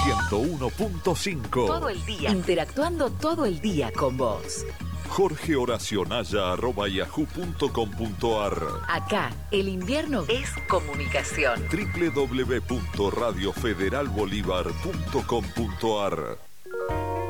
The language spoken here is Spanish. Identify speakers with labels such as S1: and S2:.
S1: 101.5.
S2: Todo el día. Interactuando todo el día con vos.
S1: jorgehoracionaya@yahoo.com.ar.
S2: Acá, el invierno es comunicación.
S1: www.radiofederalbolívar.com.ar.